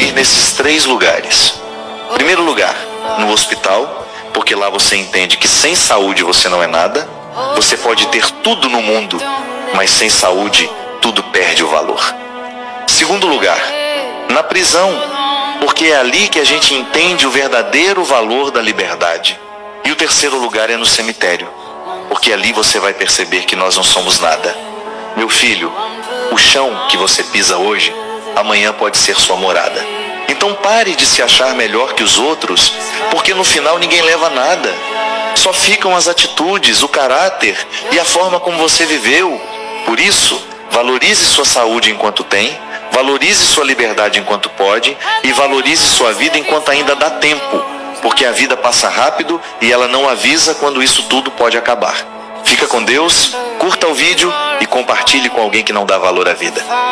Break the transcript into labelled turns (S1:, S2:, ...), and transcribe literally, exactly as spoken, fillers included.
S1: ir nesses três lugares. Primeiro lugar, no hospital, porque lá você entende que sem saúde você não é nada. Você pode ter tudo no mundo, mas sem saúde tudo perde o valor. Segundo lugar, na prisão, porque é ali que a gente entende o verdadeiro valor da liberdade. E o terceiro lugar é no cemitério, porque ali você vai perceber que nós não somos nada. Meu filho, o chão que você pisa hoje, amanhã pode ser sua morada. Então pare de se achar melhor que os outros, porque no final ninguém leva nada. Só ficam as atitudes, o caráter e a forma como você viveu. Por isso, valorize sua saúde enquanto tem, valorize sua liberdade enquanto pode e valorize sua vida enquanto ainda dá tempo, porque a vida passa rápido e ela não avisa quando isso tudo pode acabar. Fica com Deus, curta o vídeo e compartilhe com alguém que não dá valor à vida.